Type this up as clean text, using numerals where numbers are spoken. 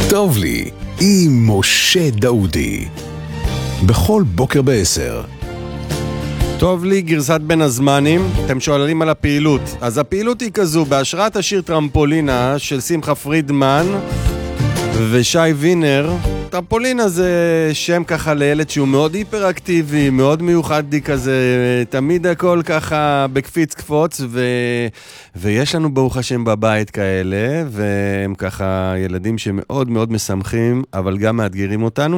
טוב לי, עם משה דאודי. בכל בוקר ב10. טוב לי, גרסת בין הזמנים. אתם שואלים על הפעילות. אז הפעילות היא כזו, בהשראת השיר טרמפולינה של שמחה פרידמן ושי וינר. טרמפולינה זה שם ככה לילד שהוא מאוד היפראקטיבי, מאוד מיוחדי כזה, תמיד הכל ככה בקפיץ קפוץ, ויש לנו ברוך השם בבית כאלה, והם ככה ילדים שמאוד מאוד משמחים, אבל גם מאתגרים אותנו.